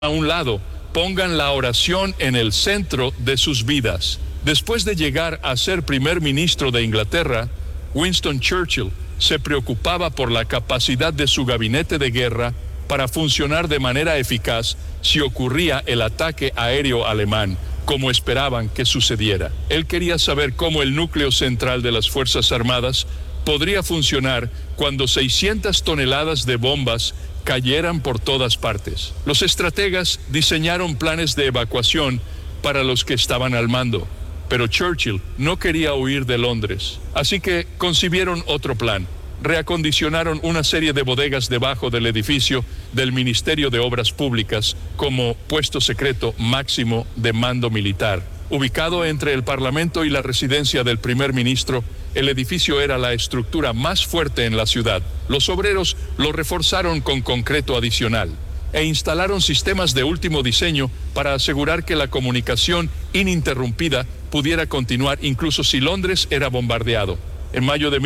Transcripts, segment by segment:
a un lado, pongan la oración en el centro de sus vidas. Después de llegar a ser primer ministro de Inglaterra, Winston Churchill se preocupaba por la capacidad de su gabinete de guerra para funcionar de manera eficaz si ocurría el ataque aéreo alemán, como esperaban que sucediera. Él quería saber cómo el núcleo central de las Fuerzas Armadas podría funcionar cuando 600 toneladas de bombas cayeran por todas partes. Los estrategas diseñaron planes de evacuación para los que estaban al mando, pero Churchill no quería huir de Londres, así que concibieron otro plan. Reacondicionaron una serie de bodegas debajo del edificio del Ministerio de Obras Públicas como puesto secreto máximo de mando militar. Ubicado entre el Parlamento y la residencia del primer ministro, el edificio era la estructura más fuerte en la ciudad. Los obreros lo reforzaron con concreto adicional e instalaron sistemas de último diseño para asegurar que la comunicación ininterrumpida pudiera continuar incluso si Londres era bombardeado. En mayo de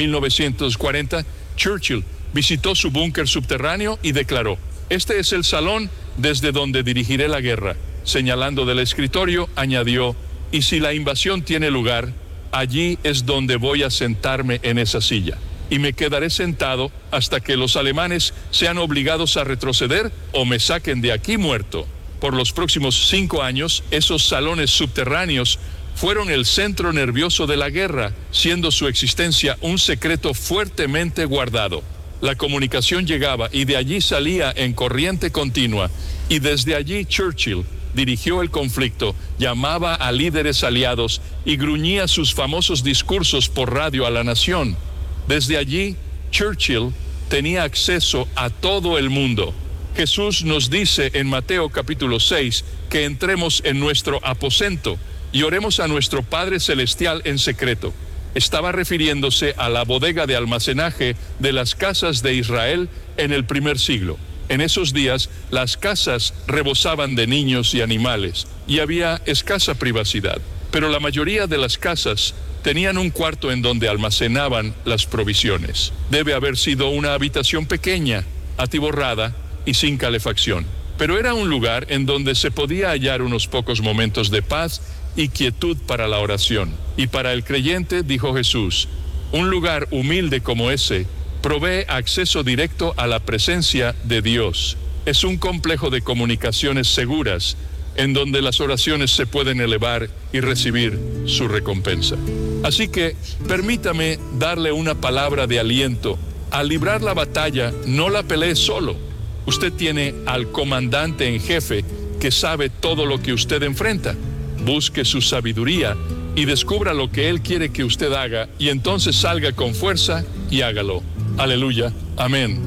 1940, Churchill visitó su búnker subterráneo y declaró: "Este es el salón desde donde dirigiré la guerra". Señalando del escritorio, añadió: "Y si la invasión tiene lugar, allí es donde voy a sentarme en esa silla. Y me quedaré sentado hasta que los alemanes sean obligados a retroceder o me saquen de aquí muerto". Por los próximos 5 años, esos salones subterráneos fueron el centro nervioso de la guerra, siendo su existencia un secreto fuertemente guardado. La comunicación llegaba y de allí salía en corriente continua, y desde allí Churchill dirigió el conflicto, llamaba a líderes aliados y gruñía sus famosos discursos por radio a la nación. Desde allí, Churchill tenía acceso a todo el mundo. Jesús nos dice en Mateo capítulo 6 que entremos en nuestro aposento y oremos a nuestro Padre Celestial en secreto. Estaba refiriéndose a la bodega de almacenaje de las casas de Israel en el primer siglo. En esos días, las casas rebosaban de niños y animales y había escasa privacidad. Pero la mayoría de las casas tenían un cuarto en donde almacenaban las provisiones. Debe haber sido una habitación pequeña, atiborrada y sin calefacción. Pero era un lugar en donde se podía hallar unos pocos momentos de paz y quietud para la oración. Y para el creyente, dijo Jesús, un lugar humilde como ese provee acceso directo a la presencia de Dios. Es un complejo de comunicaciones seguras en donde las oraciones se pueden elevar y recibir su recompensa. Así que permítame darle una palabra de aliento. Al librar la batalla, no la pelee solo. Usted tiene al comandante en jefe que sabe todo lo que usted enfrenta. Busque su sabiduría y descubra lo que Él quiere que usted haga, y entonces salga con fuerza y hágalo. Aleluya. Amén.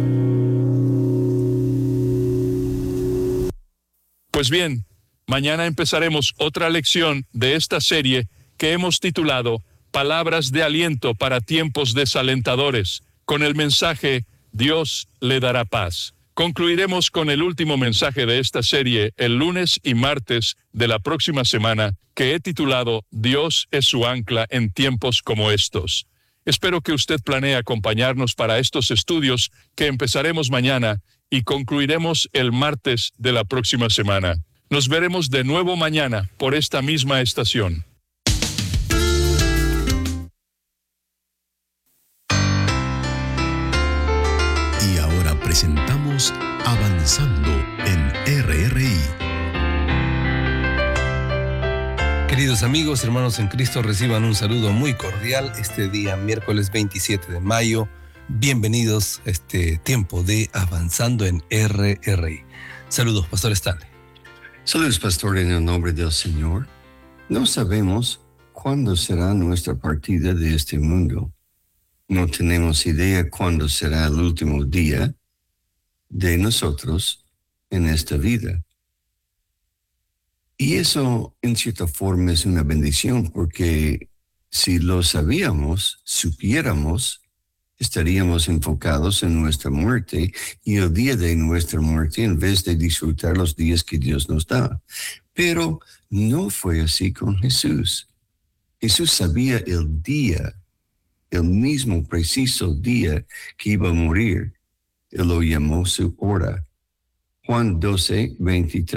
Pues bien, mañana empezaremos otra lección de esta serie que hemos titulado Palabras de aliento para tiempos desalentadores, con el mensaje Dios le dará paz. Concluiremos con el último mensaje de esta serie el lunes y martes de la próxima semana, que he titulado Dios es su ancla en tiempos como estos. Espero que usted planee acompañarnos para estos estudios que empezaremos mañana y concluiremos el martes de la próxima semana. Nos veremos de nuevo mañana por esta misma estación. Y ahora presentamos Avanzando en RRI. Queridos amigos, hermanos en Cristo, reciban un saludo muy cordial este día, miércoles 27 de mayo. Bienvenidos a este tiempo de Avanzando en RRI. Saludos, Pastor Stanley. Saludos, pastor, en el nombre del Señor. No sabemos cuándo será nuestra partida de este mundo. No tenemos idea cuándo será el último día de nosotros en esta vida. Y eso, en cierta forma, es una bendición, porque si lo supiéramos, estaríamos enfocados en nuestra muerte y el día de nuestra muerte en vez de disfrutar los días que Dios nos da. Pero no fue así con Jesús. Jesús sabía el día, el mismo preciso día que iba a morir. Él lo llamó su hora. Juan 12, 23.